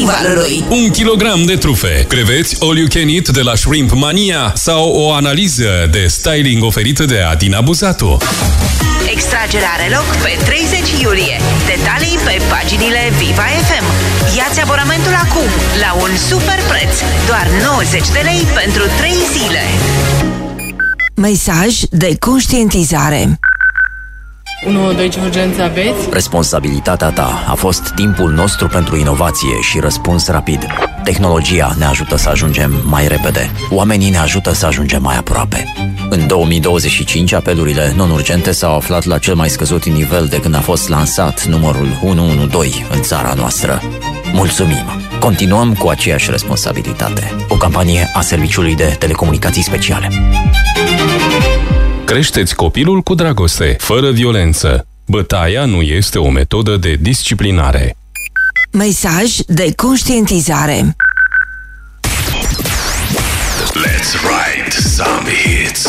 festivalului. 1 kilogram de trufe, creveți all you can eat de la Shrimp Mania sau o analiză de styling oferită de Adina Buzatu. Extragerea are loc pe 30 iulie. Detalii pe paginile Viva FM. Ia-ți abonamentul acum la un super preț. Doar 90 de lei pentru 3 zile. Mesaj de conștientizare. 112, ce urgență aveți? Responsabilitatea ta a fost timpul nostru pentru inovație și răspuns rapid. Tehnologia ne ajută să ajungem mai repede. Oamenii ne ajută să ajungem mai aproape. În 2025, apelurile non-urgente s-au aflat la cel mai scăzut nivel de când a fost lansat numărul 112 în țara noastră. Mulțumim! Continuăm cu aceeași responsabilitate. O campanie a Serviciului de Telecomunicații Speciale. Creșteți copilul cu dragoste, fără violență. Bătaia nu este o metodă de disciplinare. Mesaj de conștientizare. Let's ride zombie hits.